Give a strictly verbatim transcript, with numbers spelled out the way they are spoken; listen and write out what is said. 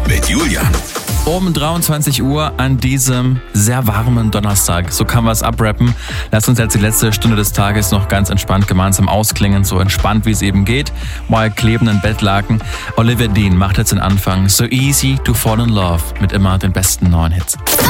mit Julian. Um dreiundzwanzig Uhr an diesem sehr warmen Donnerstag. So kann man es abrappen. Lasst uns jetzt die letzte Stunde des Tages noch ganz entspannt gemeinsam ausklingen. So entspannt, wie es eben geht. Mal klebenden Bettlaken. Olivia Dean macht jetzt den Anfang. So easy to fall in love. Mit immer den besten neuen Hits.